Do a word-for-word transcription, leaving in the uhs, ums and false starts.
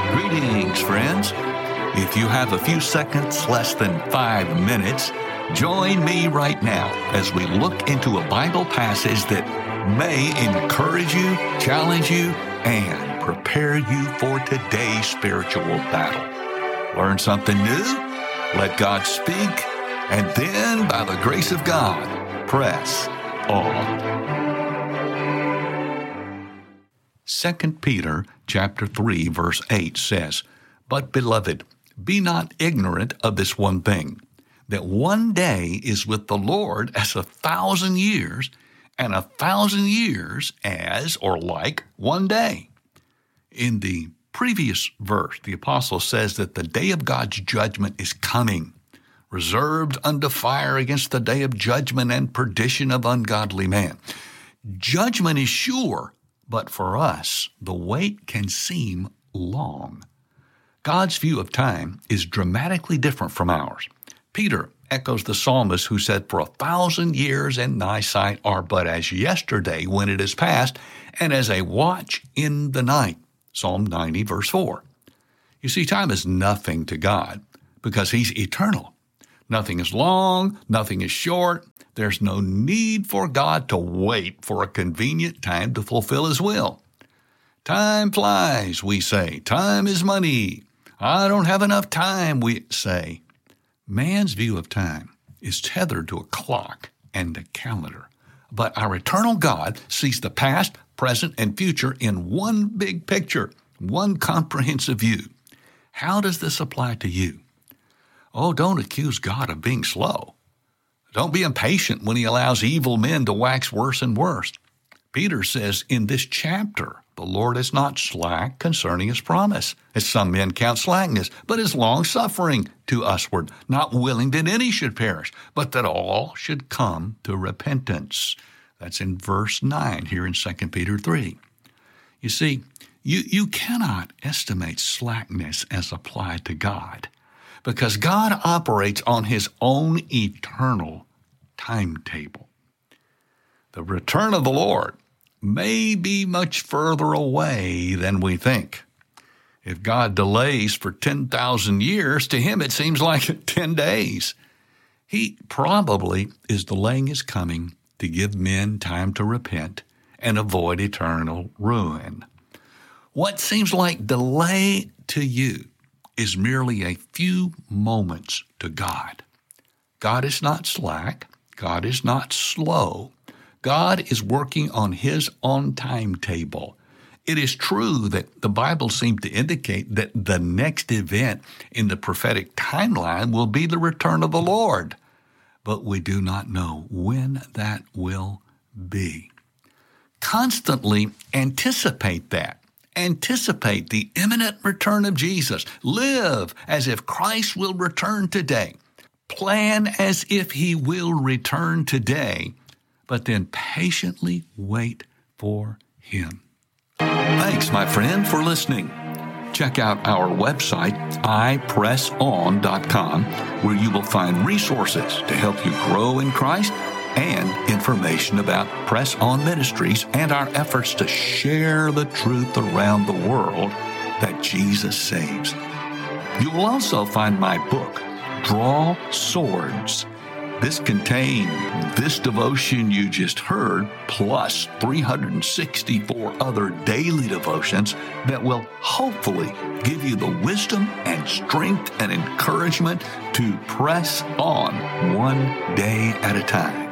Greetings, friends. If you have a few seconds, less than five minutes, join me right now as we look into a Bible passage that may encourage you, challenge you, and prepare you for today's spiritual battle. Learn something new, let God speak, and then, by the grace of God, press on. Second Peter chapter three, verse eight says, "But, beloved, be not ignorant of this one thing, that one day is with the Lord as a thousand years, and a thousand years as, or like, one day." In the previous verse, the apostle says that the day of God's judgment is coming, reserved unto fire against the day of judgment and perdition of ungodly man. Judgment is sure, but for us, the wait can seem long. God's view of time is dramatically different from ours. Peter echoes the psalmist who said, "For a thousand years in thy sight are but as yesterday when it is past, and as a watch in the night." Psalm ninety, verse four. You see, time is nothing to God because He's eternal. Nothing is long, nothing is short. There's no need for God to wait for a convenient time to fulfill His will. Time flies, we say. Time is money. I don't have enough time, we say. Man's view of time is tethered to a clock and a calendar. But our eternal God sees the past, present, and future in one big picture, one comprehensive view. How does this apply to you? Oh, don't accuse God of being slow. Don't be impatient when He allows evil men to wax worse and worse. Peter says in this chapter, the Lord is not slack concerning His promise, as some men count slackness, but is long-suffering to usward, not willing that any should perish, but that all should come to repentance. That's in verse nine here in Second Peter three. You see, you, you cannot estimate slackness as applied to God, because God operates on His own eternal timetable. The return of the Lord may be much further away than we think. If God delays for ten thousand years, to Him it seems like ten days. He probably is delaying His coming to give men time to repent and avoid eternal ruin. What seems like delay to you is merely a few moments to God. God is not slack. God is not slow. God is working on His own timetable. It is true that the Bible seems to indicate that the next event in the prophetic timeline will be the return of the Lord, but we do not know when that will be. Constantly anticipate that. Anticipate the imminent return of Jesus. Live as if Christ will return today. Plan as if He will return today, but then patiently wait for Him. Thanks, my friend, for listening. Check out our website, i press on dot com, where you will find resources to help you grow in Christ and information about Press On Ministries and our efforts to share the truth around the world that Jesus saves. You will also find my book, Draw Swords. This contains this devotion you just heard, plus three hundred sixty-four other daily devotions that will hopefully give you the wisdom and strength and encouragement to press on one day at a time.